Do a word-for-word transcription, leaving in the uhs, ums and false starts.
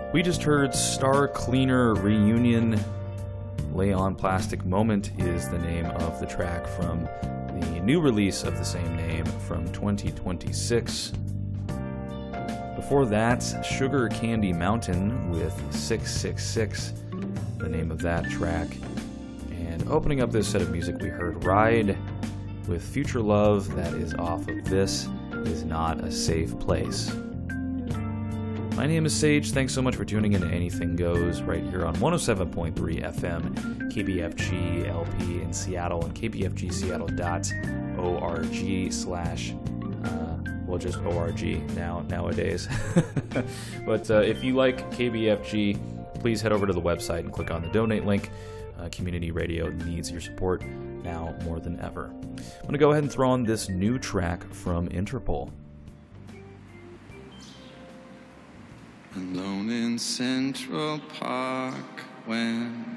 We just heard Star Cleaner Reunion. Lay on Plastic Moment is the name of the track from the new release of the same name from twenty twenty-six. Before that, Sugar Candy Mountain with six six six, the name of that track. And opening up this set of music, we heard Ride with Future Love, that is off of This Is Not a Safe Place. My name is Sage. Thanks so much for tuning in to Anything Goes right here on one oh seven point three F M, K B F G L P in Seattle, and k b f g seattle dot org slash, uh, well, just O R G now, nowadays. But uh, if you like K B F G, please head over to the website and click on the donate link. Uh, community radio needs your support now more than ever. I'm going to go ahead and throw on this new track from Interpol. Alone in Central Park when